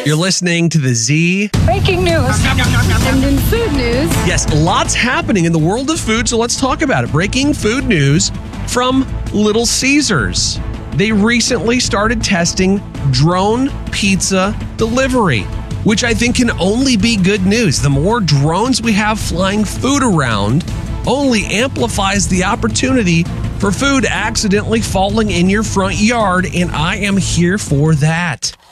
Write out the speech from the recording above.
You're listening to the Z. Breaking news. And in food news. Yes, lots happening in the world of food, so let's talk about it. Breaking food news from Little Caesars. They recently started testing drone pizza delivery, which I think can only be good news. The more drones we have flying food around only amplifies the opportunity for food accidentally falling in your front yard, and I am here for that.